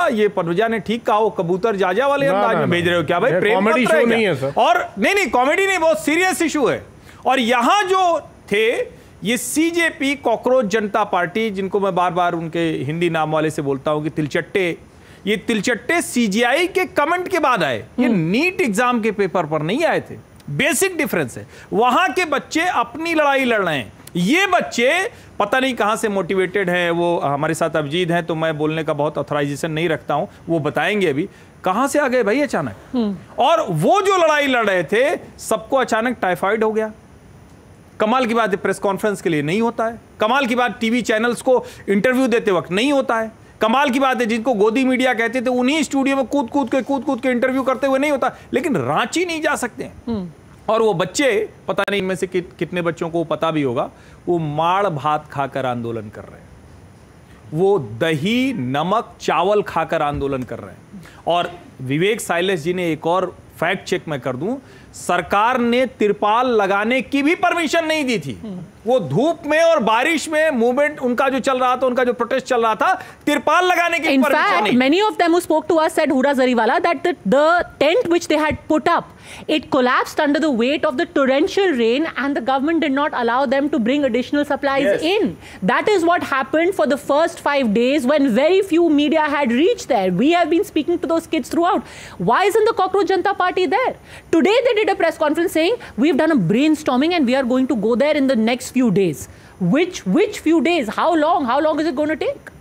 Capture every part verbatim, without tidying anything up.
ये पनवजा ने ठीक कहा, वो कबूतर जाजा वाले अंदाज में भेज रहे हो क्या भाई? प्रेम पत्र है नहीं है सर। और नहीं नहीं कॉमेडी नहीं, बहुत सीरियस इशू है। और यहां जो थे ये सीजेपी, कॉकरोच जनता पार्टी, जिनको मैं बार बार उनके हिंदी नाम वाले से बोलता हूं कि तिलचट्टे, ये तिलचट्टे सीजीआई के कमेंट के बाद आए, ये नीट एग्जाम के पेपर पर नहीं आए थे। बेसिक डिफरेंस है। वहां के बच्चे अपनी लड़ाई लड़ रहे हैं, ये बच्चे पता नहीं कहां से मोटिवेटेड हैं। वो हमारे साथ अभिजीत हैं, तो मैं बोलने का बहुत ऑथराइजेशन नहीं रखता हूं, वो बताएंगे अभी कहां से आ गए भाई अचानक। और वो जो लड़ाई लड़ रहे थे, सबको अचानक टाइफाइड हो गया। कमाल की बात है, प्रेस कॉन्फ्रेंस के लिए नहीं होता है। कमाल की बात, टीवी चैनल्स को इंटरव्यू देते वक्त नहीं होता है। कमाल की बात है, जिनको गोदी मीडिया कहते थे, उन्हीं स्टूडियो में कूद कूद के कूद कूद के इंटरव्यू करते हुए नहीं होता। लेकिन रांची नहीं जा सकते। और वो बच्चे, पता नहीं इनमें से कि, कितने बच्चों को पता भी होगा, वो माड़ भात खाकर आंदोलन कर रहे हैं, वो दही नमक चावल खाकर आंदोलन कर रहे हैं। और विवेक साइलेस जी ने एक और फैक्ट चेक मैं कर दूं, सरकार ने तिरपाल लगाने की भी परमिशन नहीं दी थी। वो धूप में और बारिश में मूवमेंट उनका जो चल रहा था, उनका जो प्रोटेस्ट चल रहा था, तिरपाल लगाने की परमिशन नहीं। In fact, many of them who spoke to us said, Hooda Zariwala, that the, the tent which they had put up, it collapsed under the weight of the torrential rain, and the government did not allow them to bring additional supplies yes. in. That is what happened for the first five days when very few media had reached there. We have been speaking to those kids throughout. Why isn't the Cockroach Janta Party there? Today they did a press conference saying, we've done a brainstorming and we are going to go there in the next few days. Which, which few days? How long? How long is it going to take?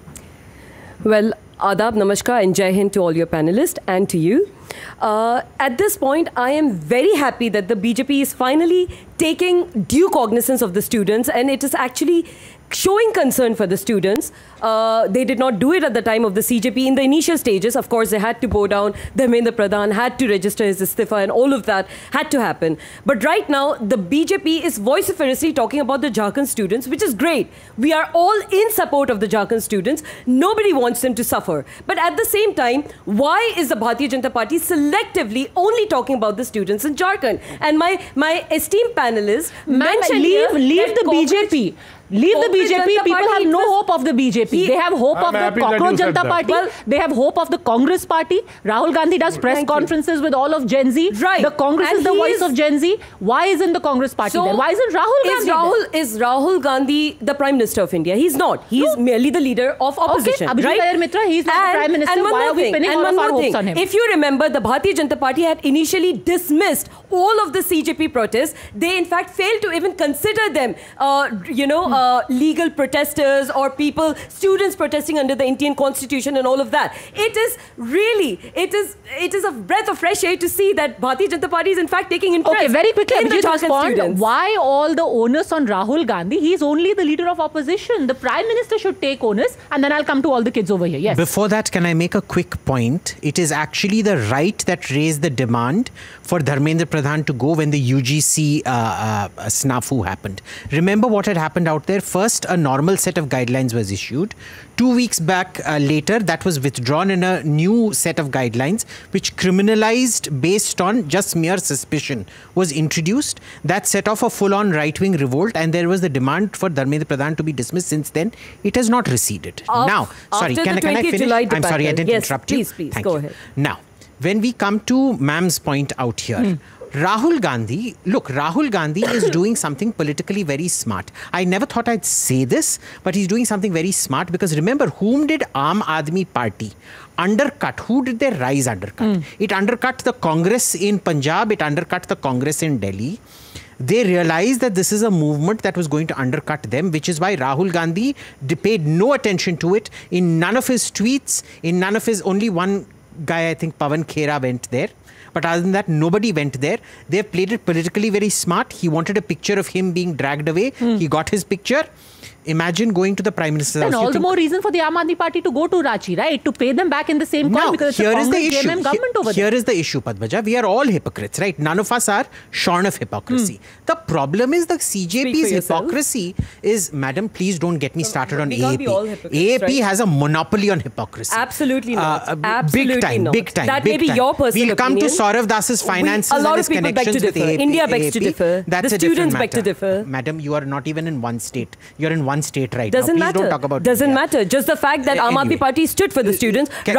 Well, Adab, Namaskar and Jai Hind to all your panelists and to you. Uh, at this point, I am very happy that the B J P is finally taking due cognizance of the students, and it is actually showing concern for the students. Uh, they did not do it at the time of the C J P. In the initial stages, of course, they had to bow down. Dharmendra Pradhan had to register his istifa, and all of that had to happen. But right now, the B J P is vociferously talking about the Jharkhand students, which is great. We are all in support of the Jharkhand students. Nobody wants them to suffer. But at the same time, why is the Bharatiya Janata Party selectively only talking about the students in Jharkhand? And my, my esteemed panelists mentioned leave, here leave the B J P. Leave the B J P. People have no hope of the B J P. They have hope of the Cockroach Janta Party. Well, they have hope of the Congress Party. Rahul Gandhi does press conferences with all of Gen Z. Right. The Congress is the voice of Gen Z. Why isn't the Congress Party there? Why isn't Rahul Gandhi there? Is Rahul Gandhi the Prime Minister of India? He's not. He's merely the leader of opposition. Okay, Abhijit Iyer Mitra, he's not the Prime Minister. Why are we pinning all of our hopes on him? If you remember, the Bharatiya Janata Party had initially dismissed all of the C J P protests. They in fact failed to even consider them, uh, you know, uh, legal protesters or people, students protesting under the Indian Constitution and all of that. It is really, it is, it is a breath of fresh air to see that Bharatiya Janata Party is in fact taking interest. Okay, very quickly, in the Jharkhand students. Why all the onus on Rahul Gandhi? He is only the leader of opposition. The Prime Minister should take onus, and then I'll come to all the kids over here. Yes. Before that, can I make a quick point? It is actually the right that raised the demand for Dharmendra Pradhan to go when the U G C uh, uh, snafu happened. Remember what had happened out there? First, a normal set of guidelines was issued. Two weeks back uh, later, that was withdrawn, and a new set of guidelines which criminalized based on just mere suspicion was introduced. That set off a full-on right-wing revolt, and there was the demand for Dharmendra Pradhan to be dismissed. Since then, it has not receded. Af now, sorry, can, can I finish? July I'm sorry, I didn't yes, interrupt please, you. Please, Thank go you. ahead. Now, when we come to ma'am's point out here, hmm. Rahul Gandhi, look, Rahul Gandhi is doing something politically very smart. I never thought I'd say this, but he's doing something very smart, because remember, whom did Aam Aadmi Party undercut? Who did they rise undercut? Mm. It undercut the Congress in Punjab, it undercut the Congress in Delhi. They realized that this is a movement that was going to undercut them, which is why Rahul Gandhi paid no attention to it. In none of his tweets, in none of his, only one guy, I think Pawan Khera, went there. But other than that, nobody went there. They've played it politically very smart. He wanted a picture of him being dragged away. Mm. He got his picture. Imagine going to the Prime Minister's house. And all the more reason for the Aam Aadmi Party to go to Ranchi, right? To pay them back in the same coin, because it's a Congress J M M government over there. Here is the issue, Padmaja. We are all hypocrites, right? None of us are shorn of hypocrisy. Hmm. The problem is the C J P's hypocrisy is, madam, please don't get me started on A A P. A A P right? has a monopoly on hypocrisy. Absolutely not. Uh, Absolutely big time, not. big time. That big may be time. your personal We'll come opinion. to Saurav Das's finances we, a lot and of his people beg to differ. A A P. India begs to differ. That's the a students beg matter. to differ. Madam, you are not even in one state. You're in one state right Doesn't now. Please matter. don't talk about Doesn't India. matter. Just the fact that uh, Aam Aadmi anyway. Party stood for the students. Can